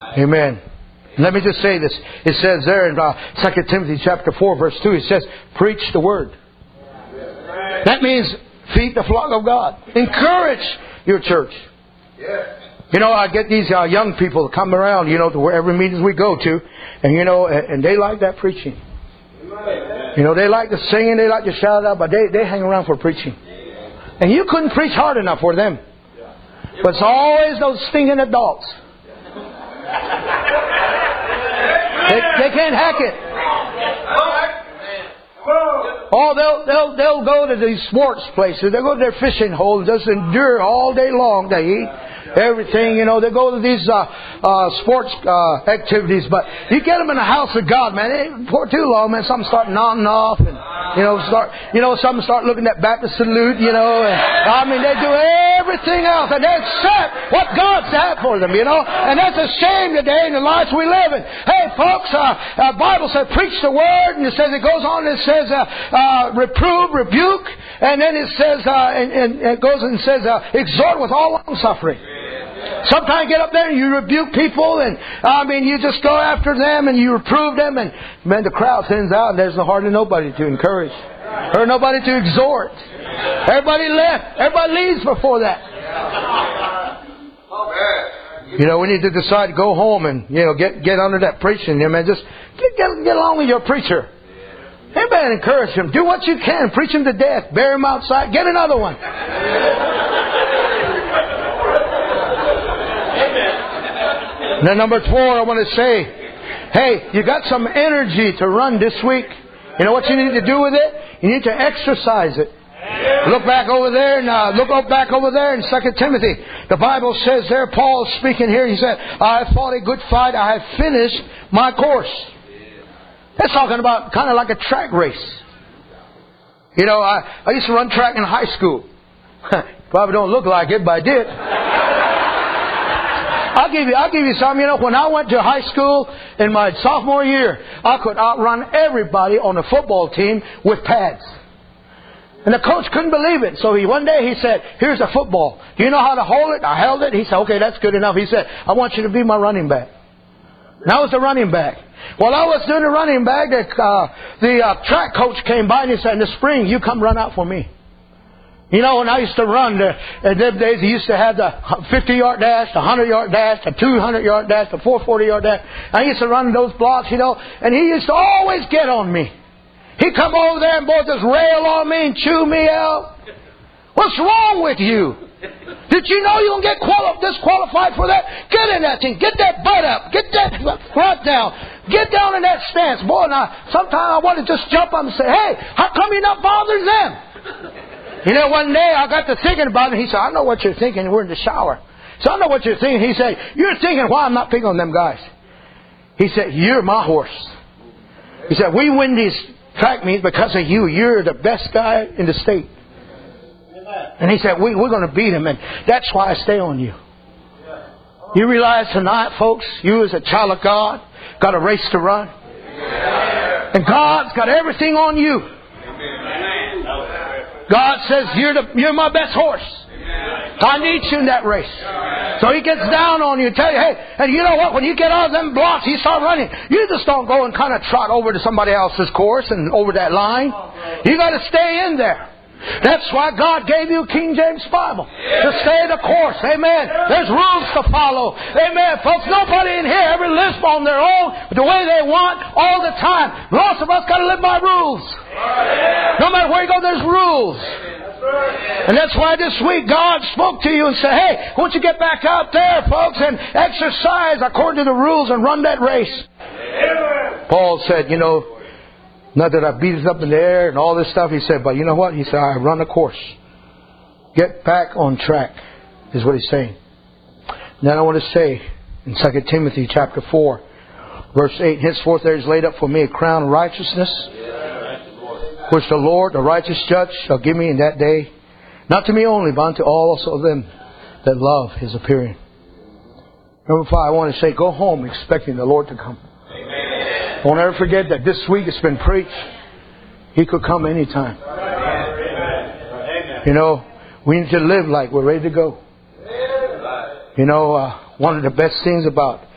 Amen. Let me just say this. It says there in 2 Timothy chapter 4 verse 2, it says, preach the Word. That means feed the flock of God. Encourage your church. You know, I get these young people come around, you know, to wherever meetings we go to, and you know, and they like that preaching. You know, they like the singing, they like to shout out, but they hang around for preaching. And you couldn't preach hard enough for them. But it's always those stinking adults. They can't hack it. Oh, they'll go to these sports places. They'll go to their fishing holes, just endure all day long. They eat everything, you know. They go to these sports activities, but you get them in the house of God, man. For too long, man. Some start nodding off, and some start looking at Baptist salute, you know. And, I mean, they do everything else, and they accept what God's had for them, you know. And that's a shame today in the lives we live in. Hey, folks, the Bible says preach the Word, and it says, it goes on, and it says reprove, rebuke, and then it says, and it goes and says exhort with all long suffering. Sometimes you get up there and you rebuke people, and I mean, you just go after them and you reprove them, and man, the crowd thins out, and there's hardly nobody to encourage or nobody to exhort. Everybody left. Everybody leaves before that. You know, we need to decide to go home and, you know, get under that preaching. Man, just get along with your preacher. Amen. Encourage him. Do what you can. Preach him to death. Bury him outside. Get another one. Now, number 4, I want to say, hey, you got some energy to run this week. You know what you need to do with it? You need to exercise it. Look back over there, and look back over there in 2 Timothy. The Bible says there, Paul speaking here, he said, I have fought a good fight. I have finished my course. That's talking about kind of like a track race. You know, I used to run track in high school. Probably don't look like it, but I did. I'll give you some. You know, when I went to high school in my sophomore year, I could outrun everybody on the football team with pads. And the coach couldn't believe it. So one day he said, here's a football. Do you know how to hold it? I held it. He said, okay, that's good enough. He said, I want you to be my running back. And I was the running back. While I was doing the running back, the track coach came by and he said, in the spring, you come run out for me. You know, when I used to run, in them days, he used to have the 50-yard dash, the 100-yard dash, the 200-yard dash, the 440-yard dash. I used to run those blocks, you know, and he used to always get on me. He'd come over there and boy just rail on me and chew me out. What's wrong with you? Did you know you don't get disqualified for that? Get in that thing. Get that butt up. Get that front down. Get down in that stance. Boy, now, sometimes I want to just jump up and say, hey, how come you're not bothering them? You know, one day I got to thinking about it. He said, I know what you're thinking. We're in the shower. So I know what you're thinking. He said, you're thinking why I'm not picking on them guys. He said, you're my horse. He said, we win these track meets because of you. You're the best guy in the state. And he said, we're going to beat him. And that's why I stay on you. You realize tonight, folks, you as a child of God got a race to run. And God's got everything on you. God says, you're my best horse. I need you in that race. So He gets down on you and tell you, hey, and you know what? When you get out of them blocks, you start running. You just don't go and kind of trot over to somebody else's course and over that line. You got to stay in there. That's why God gave you King James Bible. To stay the course. Amen. There's rules to follow. Amen. Folks, nobody in here ever lives on their own the way they want all the time. Most of us got to live by rules. No matter where you go, there's rules. And that's why this week God spoke to you and said, hey, why don't you get back out there, folks, and exercise according to the rules and run that race. Paul said, you know, not that I beat it up in the air and all this stuff. He said, but you know what? He said, I run a course. Get back on track, is what he's saying. Then I want to say in 2 Timothy chapter 4, verse 8, henceforth there is laid up for me a crown of righteousness, which the Lord, the righteous judge, shall give me in that day, not to me only, but unto all also them that love His appearing. Number 5, I want to say, go home expecting the Lord to come. Amen. Don't ever forget that this week it's been preached. He could come anytime. Amen. You know, we need to live like we're ready to go. You know, one of the best things about